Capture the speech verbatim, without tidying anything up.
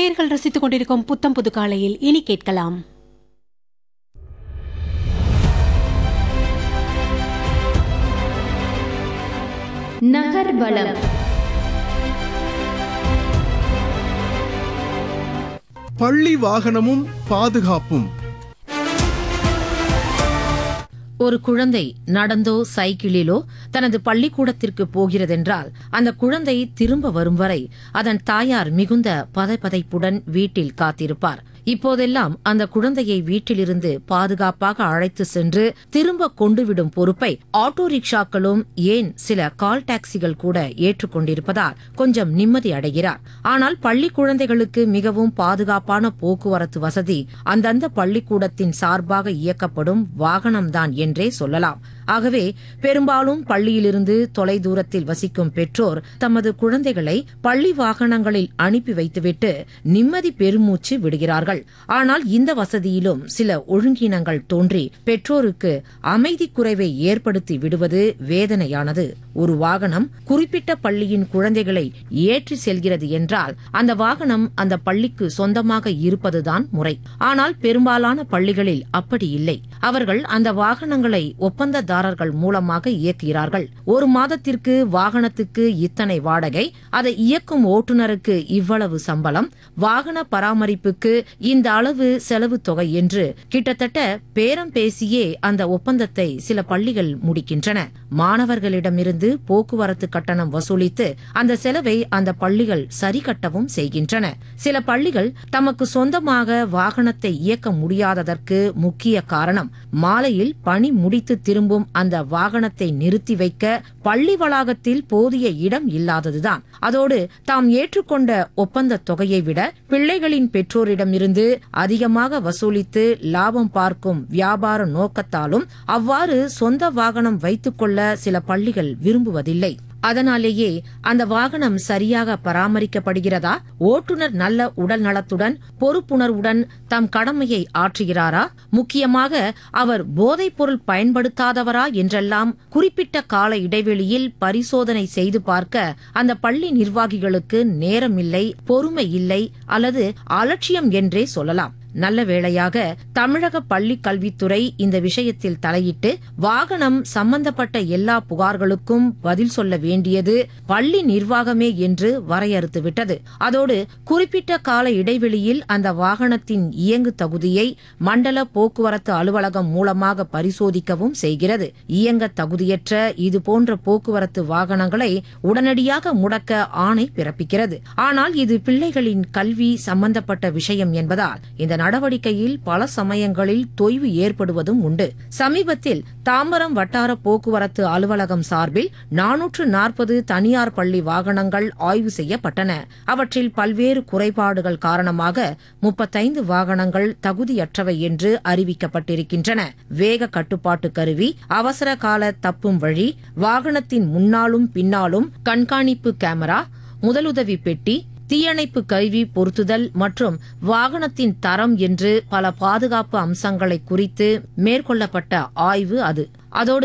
நேயர்கள் ரசித்துக் கொண்டிருக்கும் புத்தம் புது காலையில் இனி கேட்கலாம். நகர்வலம். பள்ளி வாகனமும் பாதுகாப்பும். ஒரு குழந்தை நடந்தோ சைக்கிளிலோ தனது பள்ளிக்கூடத்திற்கு போகிறதென்றால் அந்த குழந்தை திரும்ப வரும் வரை அதன் தாயார் மிகுந்த பதைபதைப்புடன் வீட்டில் காத்திருப்பார். இப்போதெல்லாம் அந்த குழந்தையை வீட்டிலிருந்து பாதுகாப்பாக அழைத்து சென்று திரும்ப கொண்டுவிடும் பொறுப்பை ஆட்டோ ரிக்ஷாக்களும் ஏன் சில கால் டாக்ஸிகள் கூட ஏற்றுக்கொண்டிருப்பதால் கொஞ்சம் நிம்மதி அடைகிறார். ஆனால் பள்ளி குழந்தைகளுக்கு மிகவும் பாதுகாப்பான போக்குவரத்து வசதி அந்தந்த பள்ளிக்கூடத்தின் சார்பாக இயக்கப்படும் வாகனம்தான் என்றே சொல்லலாம். ஆகவே பெரும்பாலும் பள்ளியிலிருந்து தொலைதூரத்தில் வசிக்கும் பெற்றோர் தமது குழந்தைகளை பள்ளி வாகனங்களில் அனுப்பி வைத்துவிட்டு நிம்மதி பெருமூச்சு விடுகிறார்கள். ஆனால் இந்த வசதியிலும் சில ஒழுங்கீனங்கள் தோன்றி பெற்றோருக்கு அமைதி குறைவை ஏற்படுத்தி விடுவது வேதனையானது. ஒரு வாகனம் குறிப்பிட்ட பள்ளியின் குழந்தைகளை ஏற்றி செல்கிறது என்றால் அந்த வாகனம் அந்த பள்ளிக்கு சொந்தமாக இருப்பதுதான் முறை. ஆனால் பெரும்பாலான பள்ளிகளில் அப்படி இல்லை. அவர்கள் அந்த வாகனங்களை ஒப்பந்ததாரர்கள் மூலமாக இயக்குகிறார்கள். ஒரு மாதத்திற்கு வாகனத்துக்கு இத்தனை வாடகை, அதை இயக்கும் ஓட்டுநருக்கு இவ்வளவு சம்பளம், வாகன பராமரிப்புக்கு இந்த அளவு செலவு தொகை என்று கிட்டத்தட்ட பேரம் பேசியே அந்த ஒப்பந்தத்தை சில பள்ளிகள் முடிக்கின்றன. மாணவர்களிடமிருந்து போக்குவரத்து கட்டணம் வசூலித்து அந்த செலவை அந்த பள்ளிகள் சரி கட்டவும் செய்கின்றன. சில பள்ளிகள் தமக்கு சொந்தமாக வாகனத்தை இயக்க முடியாததற்கு முக்கிய காரணம் மாலையில் பணி முடித்து திரும்பும் அந்த வாகனத்தை நிறுத்தி வைக்க பள்ளி வளாகத்தில் போதிய இடம் இல்லாததுதான். அதோடு தாம் ஏற்றுக்கொண்ட ஒப்பந்த தொகையை விட பிள்ளைகளின் பெற்றோரிடமிருந்து அதிகமாக வசூலித்து லாபம் பார்க்கும் வியாபார நோக்கத்தாலும் அவ்வாறு சொந்த வாகனம் வைத்துக் கொள்ள சில பள்ளிகள் விரும்புவதில்லை. அதனாலேயே அந்த வாகனம் சரியாக பராமரிக்கப்படுகிறதா, ஓட்டுநர் நல்ல உடல் நலத்துடன் பொறுப்புணர்வுடன் தம் கடமையை ஆற்றுகிறாரா, முக்கியமாக அவர் போதைப் பொருள் பயன்படுத்தாதவரா என்றெல்லாம் குறிப்பிட்ட கால இடைவெளியில் பரிசோதனை செய்து பார்க்க அந்த பள்ளி நிர்வாகிகளுக்கு நேரமில்லை, பொறுமை இல்லை, அல்லது அலட்சியம் என்றே சொல்லலாம். நல்ல வேளையாக தமிழக பள்ளி கல்வித்துறை இந்த விஷயத்தில் தலையிட்டு வாகனம் சம்பந்தப்பட்ட எல்லா புகார்களுக்கும் பதில் சொல்ல வேண்டியது பள்ளி நிர்வாகமே என்று வரையறுத்துவிட்டது. அதோடு குறிப்பிட்ட கால இடைவெளியில் அந்த வாகனத்தின் இயங்கு தகுதியை மண்டல போக்குவரத்து அலுவலகம் மூலமாக பரிசோதிக்கவும் செய்கிறது. இயங்க தகுதியற்ற இதுபோன்ற போக்குவரத்து வாகனங்களை உடனடியாக முடக்க ஆணை பிறப்பிக்கிறது. ஆனால் இது பிள்ளைகளின் கல்வி சம்பந்தப்பட்ட விஷயம் என்பதால் இந்த நடவடிக்கையில் பல சமயங்களில் தொய்வு ஏற்படுவதும் உண்டு. சமீபத்தில் தாம்பரம் வட்டார போக்குவரத்து அலுவலகம் சார்பில் நானூற்று நாற்பது தனியார் பள்ளி வாகனங்கள் ஆய்வு செய்யப்பட்டன. அவற்றில் பல்வேறு குறைபாடுகள் காரணமாக முப்பத்தைந்து வாகனங்கள் தகுதியற்றவை என்று அறிவிக்கப்பட்டிருக்கின்றன. வேக கட்டுப்பாட்டு கருவி, அவசர கால தப்பும் வழி, வாகனத்தின் முன்னாலும் பின்னாலும் கண்காணிப்பு கேமரா, முதலுதவி பெட்டி, தீயணைப்பு கருவி பொருத்துதல் மற்றும் வாகனத்தின் தரம் என்று பல பாதுகாப்பு அம்சங்களை குறித்து மேற்கொள்ளப்பட்ட ஆய்வு அது. அதோடு